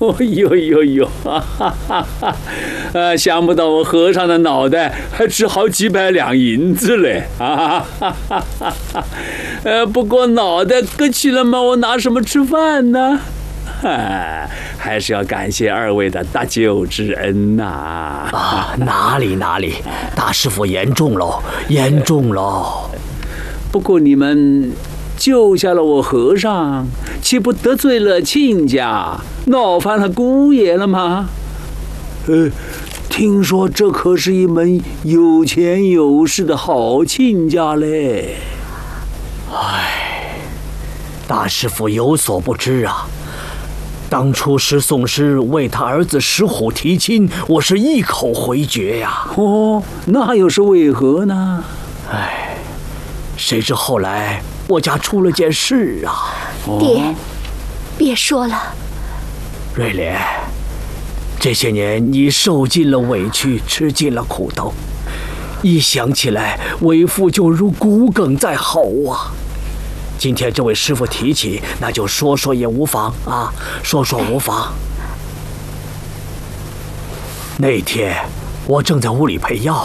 呦呦呦，哈哈哈哈！想不到我和尚的脑袋还值好几百两银子嘞！啊哈哈哈哈！不过脑袋割去了嘛，我拿什么吃饭呢？还是要感谢二位的大救之恩呐！ 啊，哪里，大师傅言重喽，言重喽。 不过你们救下了我和尚，岂不得罪了亲家，闹翻了姑爷了吗？听说这可是一门有钱有势的好亲家嘞。 唉，大师傅有所不知啊。当初石宋师为他儿子石虎提亲，我是一口回绝呀。 哦，那又是为何呢？ 唉，谁知后来我家出了件事啊。 爹，别说了。 瑞莲，这些年你受尽了委屈，吃尽了苦头，一想起来，为父就如骨鲠在喉啊。今天这位师傅提起，那就说说也无妨啊，说说无妨。那天我正在屋里配药。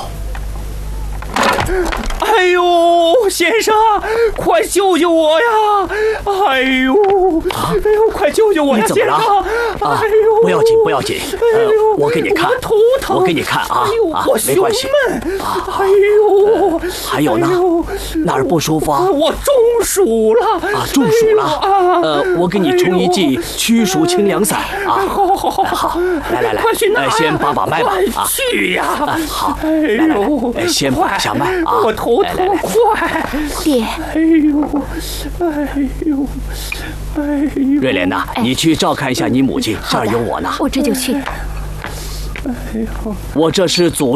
哎呦，先生，快救救我呀！哎呦，快救救我呀，先生！ 啊，不要紧，我给你看， 我头疼， 我给你看啊， 我没关系。 哎呦， 还有呢，哪儿不舒服啊？ 我中暑了啊，中暑了。我给你冲一剂驱暑清凉散啊。好，来， 快去拿呀！ 先把脉吧。 啊，去呀！ 好，来，先把下脉啊。 我头疼，快！ 爹， 瑞莲呐，你去照看一下你母亲，这儿有我呢。 我这就去。 我这是祖